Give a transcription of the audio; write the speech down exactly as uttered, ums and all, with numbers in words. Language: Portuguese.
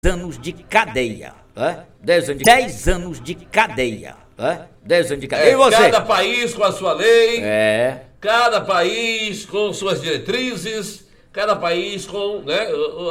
anos de cadeia. É? dez anos de, dez anos de cadeia. É? dez anos de cadeia. É, e você? Cada país com a sua lei. É. Cada país com suas diretrizes. Cada país com, né,